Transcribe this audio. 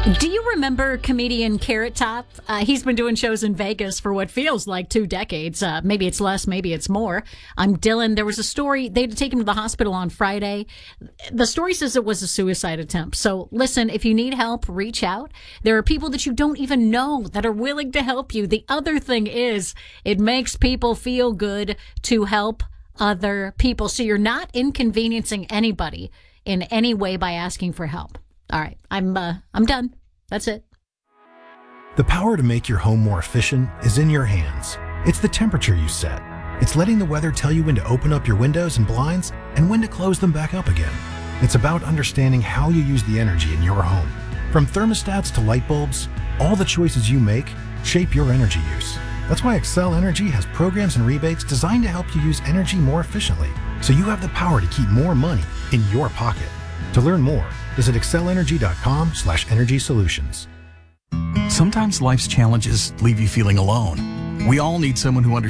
Do you remember comedian Carrot Top? He's been doing shows in Vegas for what feels like 2 decades. Maybe it's less, maybe it's more. I'm Dylan. There was a story. They had to take him to the hospital on Friday. The story says it was a suicide attempt. So listen, if you need help, reach out. There are people that you don't even know that are willing to help you. The other thing is it makes people feel good to help other people. So you're not inconveniencing anybody in any way by asking for help. All right, I'm done. That's it. The power to make your home more efficient is in your hands. It's the temperature you set. It's letting the weather tell you when to open up your windows and blinds and when to close them back up again. It's about understanding how you use the energy in your home. From thermostats to light bulbs, all the choices you make shape your energy use. That's why Excel Energy has programs and rebates designed to help you use energy more efficiently, so you have the power to keep more money in your pocket. To learn more, visit excelenergy.com/energy solutions. Sometimes life's challenges leave you feeling alone. We all need someone who understands